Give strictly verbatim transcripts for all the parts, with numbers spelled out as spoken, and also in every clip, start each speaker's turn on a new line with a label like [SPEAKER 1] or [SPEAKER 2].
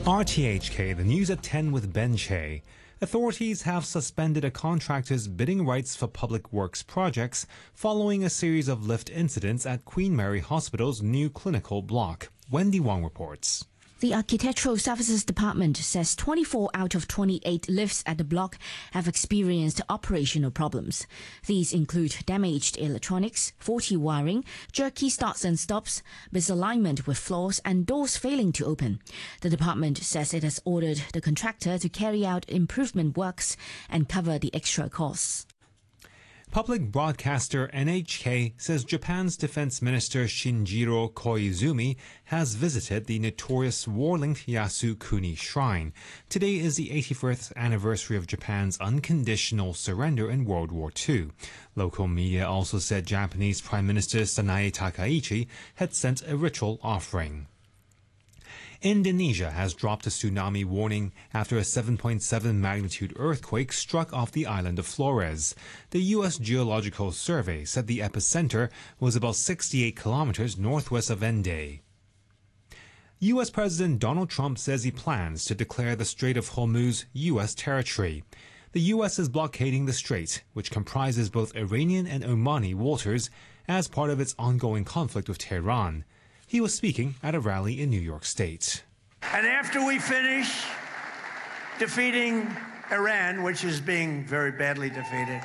[SPEAKER 1] R T H K, the news at ten with Ben Che. Authorities have suspended a contractor's bidding rights for public works projects following a series of lift incidents at Queen Mary Hospital's new clinical block. Wendy Wong reports.
[SPEAKER 2] The Architectural Services Department says twenty-four out of twenty-eight lifts at the block have experienced operational problems. These include damaged electronics, faulty wiring, jerky starts and stops, misalignment with floors, and doors failing to open. The department says it has ordered the contractor to carry out improvement works and cover the extra costs.
[SPEAKER 1] Public broadcaster N H K says Japan's Defense Minister Shinjiro Koizumi has visited the notorious war-linked Yasukuni Shrine. Today is the eighty-first anniversary of Japan's unconditional surrender in World War Two. Local media also said Japanese Prime Minister Sanae Takaichi had sent a ritual offering. Indonesia has dropped a tsunami warning after a seven point seven magnitude earthquake struck off the island of Flores. The U S Geological Survey said the epicenter was about sixty-eight kilometers northwest of Ende. U S President Donald Trump says he plans to declare the Strait of Hormuz U S territory. The U S is blockading the strait, which comprises both Iranian and Omani waters, as part of its ongoing conflict with Tehran. He was speaking at a rally in New York State.
[SPEAKER 3] And after we finish defeating Iran, which is being very badly defeated,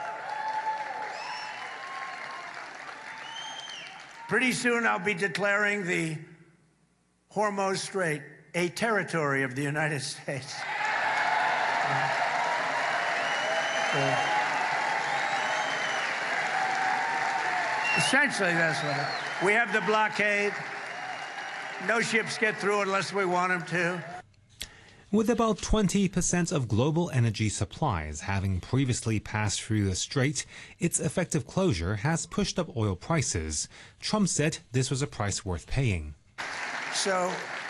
[SPEAKER 3] pretty soon I'll be declaring the Hormuz Strait a territory of the United States. So, essentially, that's what it is. We have the blockade. No ships get through unless we want them to.
[SPEAKER 1] With about twenty percent of global energy supplies having previously passed through the strait, its effective closure has pushed up oil prices. Trump said this was a price worth paying.
[SPEAKER 3] So